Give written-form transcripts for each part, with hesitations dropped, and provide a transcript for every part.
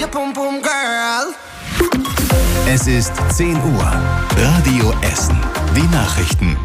pum pum girl. Es ist 10 Uhr. Radio Essen. Die Nachrichten.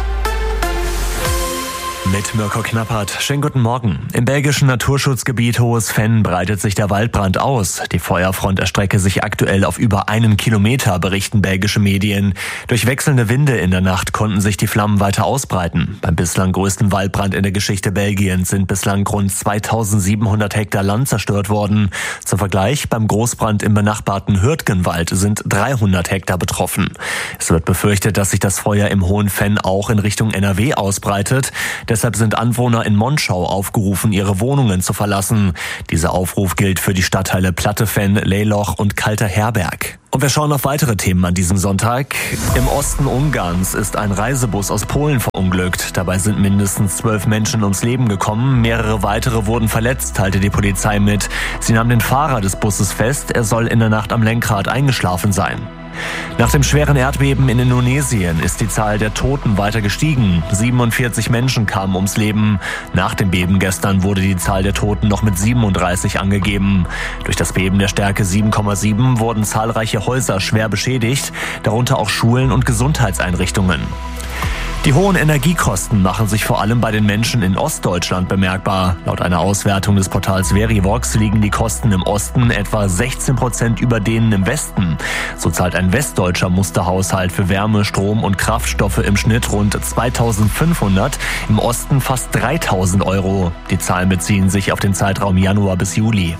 Mit Mirko Knappert. Schönen guten Morgen. Im belgischen Naturschutzgebiet Hohes Venn breitet sich der Waldbrand aus. Die Feuerfront erstrecke sich aktuell auf über 1 Kilometer, berichten belgische Medien. Durch wechselnde Winde in der Nacht konnten sich die Flammen weiter ausbreiten. Beim bislang größten Waldbrand in der Geschichte Belgiens sind bislang rund 2700 Hektar Land zerstört worden. Zum Vergleich, beim Großbrand im benachbarten Hürtgenwald sind 300 Hektar betroffen. Es wird befürchtet, dass sich das Feuer im Hohen Venn auch in Richtung NRW ausbreitet. Deshalb sind Anwohner in Monschau aufgerufen, ihre Wohnungen zu verlassen. Dieser Aufruf gilt für die Stadtteile Plattefenn, Leyloch und Kalter Herberg. Und wir schauen auf weitere Themen an diesem Sonntag. Im Osten Ungarns ist ein Reisebus aus Polen verunglückt. Dabei sind mindestens 12 Menschen ums Leben gekommen. Mehrere weitere wurden verletzt, teilte die Polizei mit. Sie nahm den Fahrer des Busses fest. Er soll in der Nacht am Lenkrad eingeschlafen sein. Nach dem schweren Erdbeben in Indonesien ist die Zahl der Toten weiter gestiegen. 47 Menschen kamen ums Leben. Nach dem Beben gestern wurde die Zahl der Toten noch mit 37 angegeben. Durch das Beben der Stärke 7,7 wurden zahlreiche Häuser schwer beschädigt, darunter auch Schulen und Gesundheitseinrichtungen. Die hohen Energiekosten machen sich vor allem bei den Menschen in Ostdeutschland bemerkbar. Laut einer Auswertung des Portals Verivox liegen die Kosten im Osten etwa 16% über denen im Westen. So zahlt ein westdeutscher Musterhaushalt für Wärme, Strom und Kraftstoffe im Schnitt rund 2.500, im Osten fast 3.000 Euro. Die Zahlen beziehen sich auf den Zeitraum Januar bis Juli.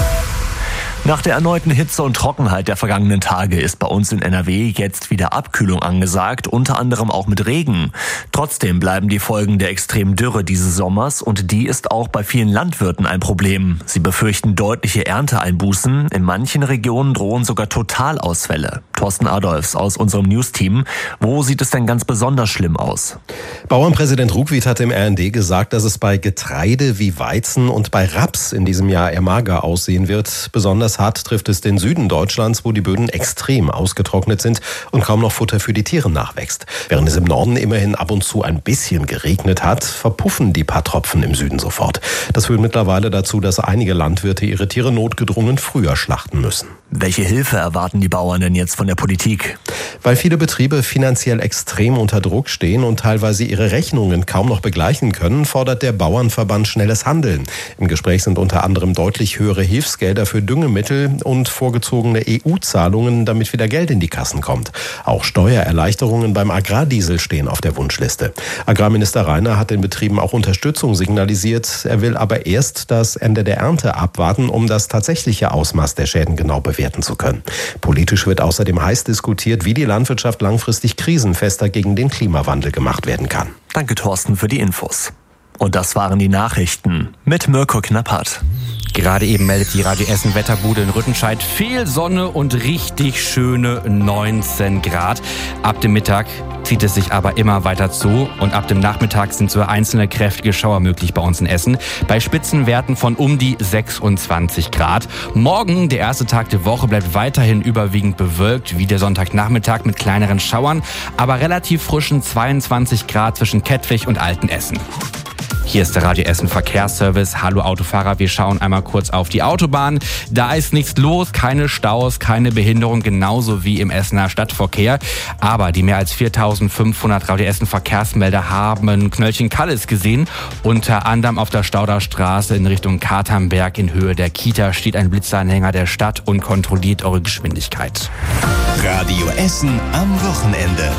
Nach der erneuten Hitze und Trockenheit der vergangenen Tage ist bei uns in NRW jetzt wieder Abkühlung angesagt, unter anderem auch mit Regen. Trotzdem bleiben die Folgen der extremen Dürre dieses Sommers und die ist auch bei vielen Landwirten ein Problem. Sie befürchten deutliche Ernteeinbußen. In manchen Regionen drohen sogar Totalausfälle. Thorsten Adolfs aus unserem News-Team. Wo sieht es denn ganz besonders schlimm aus? Bauernpräsident Ruckwied hat im RND gesagt, dass es bei Getreide wie Weizen und bei Raps in diesem Jahr eher mager aussehen wird. Besonders hart trifft es den Süden Deutschlands, wo die Böden extrem ausgetrocknet sind und kaum noch Futter für die Tiere nachwächst. Während es im Norden immerhin ab und zu ein bisschen geregnet hat, verpuffen die paar Tropfen im Süden sofort. Das führt mittlerweile dazu, dass einige Landwirte ihre Tiere notgedrungen früher schlachten müssen. Welche Hilfe erwarten die Bauern denn jetzt von der Politik? Weil viele Betriebe finanziell extrem unter Druck stehen und teilweise ihre Rechnungen kaum noch begleichen können, fordert der Bauernverband schnelles Handeln. Im Gespräch sind unter anderem deutlich höhere Hilfsgelder für Düngemittel und vorgezogene EU-Zahlungen, damit wieder Geld in die Kassen kommt. Auch Steuererleichterungen beim Agrardiesel stehen auf der Wunschliste. Agrarminister Rainer hat den Betrieben auch Unterstützung signalisiert. Er will aber erst das Ende der Ernte abwarten, um das tatsächliche Ausmaß der Schäden genau bewerten zu können. Politisch wird außerdem heiß diskutiert, wie die Landwirtschaft langfristig krisenfester gegen den Klimawandel gemacht werden kann. Danke, Thorsten, für die Infos. Und das waren die Nachrichten mit Mirko Knappert. Gerade eben meldet die Radio Essen Wetterbude in Rüttenscheid viel Sonne und richtig schöne 19 Grad. Ab dem Mittag zieht es sich aber immer weiter zu und ab dem Nachmittag sind so einzelne kräftige Schauer möglich bei uns in Essen. Bei Spitzenwerten von um die 26 Grad. Morgen, der erste Tag der Woche, bleibt weiterhin überwiegend bewölkt, wie der Sonntagnachmittag mit kleineren Schauern, aber relativ frischen 22 Grad zwischen Kettwig und Altenessen. Hier ist der Radio Essen Verkehrsservice. Hallo Autofahrer, wir schauen einmal kurz auf die Autobahn. Da ist nichts los, keine Staus, keine Behinderung, genauso wie im Essener Stadtverkehr. Aber die mehr als 4.500 Radio Essen Verkehrsmelder haben Knöllchen Kallis gesehen. Unter anderem auf der Stauderstraße in Richtung Katernberg in Höhe der Kita steht ein Blitzeranhänger der Stadt und kontrolliert eure Geschwindigkeit. Radio Essen am Wochenende.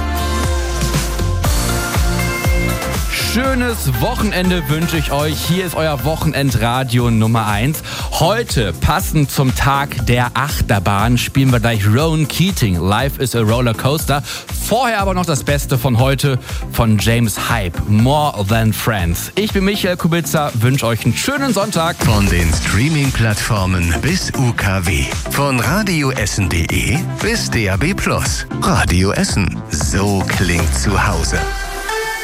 Schönes Wochenende wünsche ich euch. Hier ist euer Wochenendradio Nummer 1. Heute, passend zum Tag der Achterbahn, spielen wir gleich Rowan Keating. Life is a Roller Coaster. Vorher aber noch das Beste von heute von James Hype. More Than Friends. Ich bin Michael Kubica, wünsche euch einen schönen Sonntag. Von den Streaming-Plattformen bis UKW. Von radioessen.de bis DAB+. Radio Essen. So klingt zu Hause.